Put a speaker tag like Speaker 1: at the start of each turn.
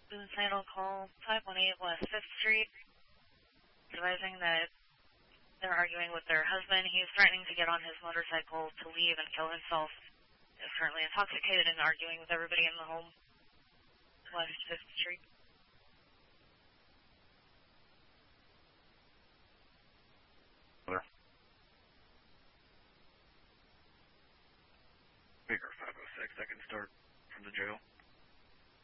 Speaker 1: Suicide on call 518 West 5th Street, advising that they're arguing with their husband. He's threatening to get on his motorcycle to leave and kill himself. He's currently intoxicated and arguing with everybody in the home. West 5th Street.
Speaker 2: Baker 506, I can start from the jail.